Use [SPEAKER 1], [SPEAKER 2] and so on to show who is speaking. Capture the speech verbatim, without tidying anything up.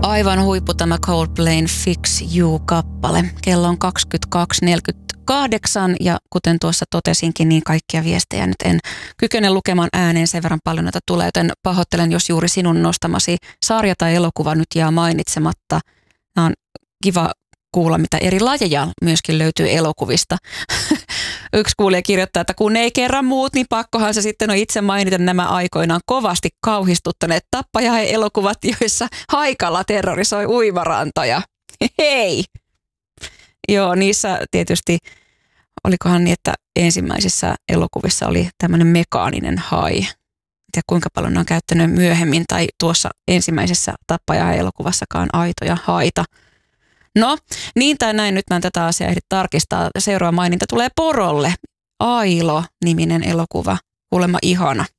[SPEAKER 1] Aivan huippu tämä Coldplayn Fix You-kappale. Kello on kaksikymmentäkaksi neljäkymmentäkahdeksan ja kuten tuossa totesinkin, niin kaikkia viestejä nyt en kykene lukemaan ääneen, sen verran paljon näitä tulee, joten pahoittelen, jos juuri sinun nostamasi sarja tai elokuva nyt jää mainitsematta. Nämä on kiva kuulla, mitä eri lajeja myöskin löytyy elokuvista. Yksi kuulija kirjoittaa, että kun ei kerran muut, niin pakkohan se sitten on itse mainita nämä aikoinaan kovasti kauhistuttaneet tappajahe-elokuvat, joissa haikalla terrorisoi uimarantoja. Hei! Joo, niissä tietysti, olikohan niin, että ensimmäisissä elokuvissa oli tämmöinen mekaaninen hai. Ja kuinka paljon ne on käyttänyt myöhemmin tai tuossa ensimmäisessä tappajahe-elokuvassakaan aitoja haita. No, niin tai näin, nyt mä en tätä asiaa ehdi tarkistaa. Seuraava maininta tulee Porolle. Ailo-niminen elokuva, kuulemma ihana.